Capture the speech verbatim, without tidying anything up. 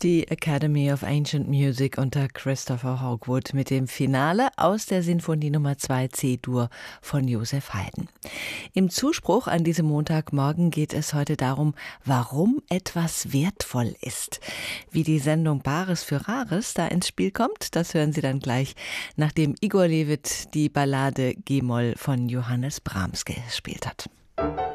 Die Academy of Ancient Music unter Christopher Hogwood mit dem Finale aus der Sinfonie Nummer zwei C-Dur von Joseph Haydn. Im Zuspruch an diesem Montagmorgen geht es heute darum, warum etwas wertvoll ist. Wie die Sendung Bares für Rares da ins Spiel kommt, das hören Sie dann gleich, nachdem Igor Levit die Ballade G-Moll von Johannes Brahms gespielt hat.